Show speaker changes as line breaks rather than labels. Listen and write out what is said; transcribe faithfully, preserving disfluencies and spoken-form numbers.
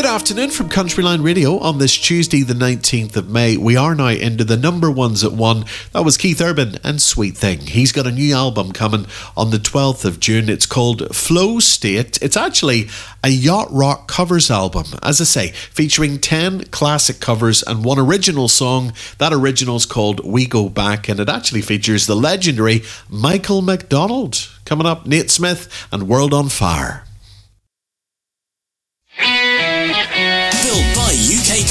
afternoon from Countryline Radio on this Tuesday the nineteenth of May. We are now into the number ones at one. That was Keith Urban and Sweet Thing. He's got a new album coming on the twelfth of June. It's called Flow State. It's actually a yacht rock covers album, as I say, featuring ten classic covers and one original song. That original's called We Go Back, and it actually features the legendary Michael McDonald. Coming up, Nate Smith and World on Fire.